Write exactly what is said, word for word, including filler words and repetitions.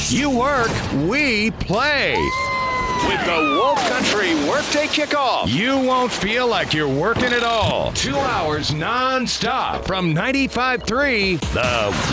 You work, we play. With the Wolf Country Workday Kickoff. You won't feel like you're working at all. Two hours non-stop from ninety-five point three, The